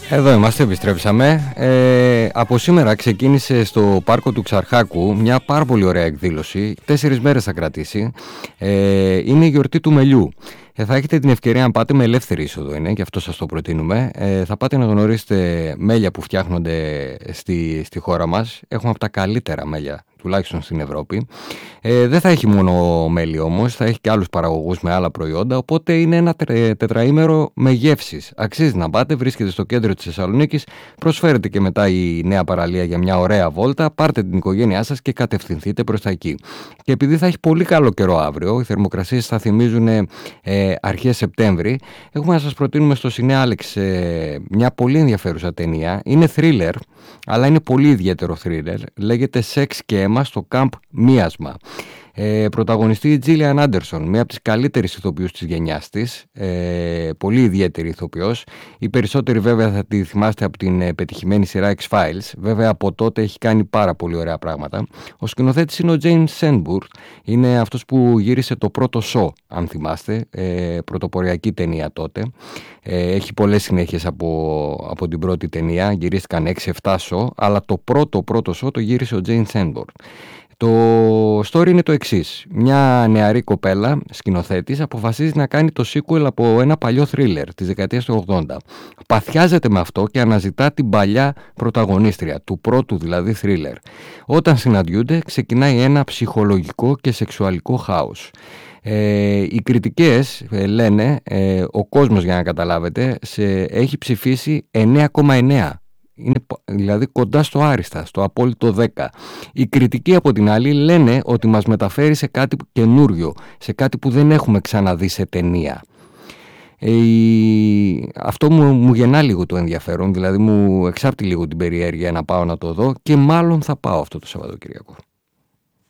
Εδώ είμαστε, επιστρέψαμε. Από σήμερα ξεκίνησε στο πάρκο του Ξαρχάκου μια πάρα πολύ ωραία εκδήλωση. 4 μέρες θα κρατήσει. Είναι η γιορτή του μελιού. Θα έχετε την ευκαιρία να πάτε με ελεύθερη είσοδο, είναι, και αυτό σας το προτείνουμε. Θα πάτε να γνωρίσετε μέλια που φτιάχνονται στη χώρα μας. Έχουμε από τα καλύτερα μέλια, τουλάχιστον στην Ευρώπη. Δεν θα έχει μόνο μέλι όμως, θα έχει και άλλους παραγωγούς με άλλα προϊόντα, οπότε είναι ένα τετραήμερο με γεύσεις. Αξίζει να πάτε, βρίσκεται στο κέντρο της Θεσσαλονίκης, προσφέρεται και μετά η νέα παραλία για μια ωραία βόλτα. Πάρτε την οικογένειά σας και κατευθυνθείτε προς τα εκεί. Και επειδή θα έχει πολύ καλό καιρό αύριο, οι θερμοκρασίες θα θυμίζουν αρχές Σεπτέμβρη, έχουμε να σας προτείνουμε στο Σινέ Άλεξ μια πολύ ενδιαφέρουσα ταινία. Είναι thriller, αλλά είναι πολύ ιδιαίτερο thriller. Λέγεται «Σεξ και αίμα στο Camp Μίασμα». Πρωταγωνιστεί η Τζίλιαν Άντερσον, μία από τις καλύτερες ηθοποιούς της γενιάς της, πολύ ιδιαίτερη ηθοποιός. Οι περισσότεροι βέβαια θα τη θυμάστε από την πετυχημένη σειρά X-Files. Βέβαια από τότε έχει κάνει πάρα πολύ ωραία πράγματα. Ο σκηνοθέτης είναι ο James Sembur, είναι αυτός που γύρισε το πρώτο Saw, αν θυμάστε, πρωτοποριακή ταινία τότε. Έχει πολλές συνέχειες από την πρώτη ταινία, γυρίστηκαν 6-7 Saw, αλλά το πρώτο Saw το γύρισε ο James Sembur. Το story είναι το εξής. Μια νεαρή κοπέλα, σκηνοθέτης, αποφασίζει να κάνει το sequel από ένα παλιό thriller της δεκαετίας του 80. Παθιάζεται με αυτό και αναζητά την παλιά πρωταγωνίστρια, του πρώτου δηλαδή thriller. Όταν συναντιούνται, ξεκινάει ένα ψυχολογικό και σεξουαλικό χάος. Οι κριτικές λένε, ο κόσμος, για να καταλάβετε, έχει ψηφίσει 9,9. Είναι δηλαδή κοντά στο άριστα, στο απόλυτο 10. Οι κριτικοί από την άλλη λένε ότι μας μεταφέρει σε κάτι καινούριο, σε κάτι που δεν έχουμε ξαναδεί σε ταινία. Αυτό μου γεννά λίγο το ενδιαφέρον, δηλαδή μου εξάπτει λίγο την περιέργεια να πάω να το δω, και μάλλον θα πάω αυτό το Σαββατοκυριακό.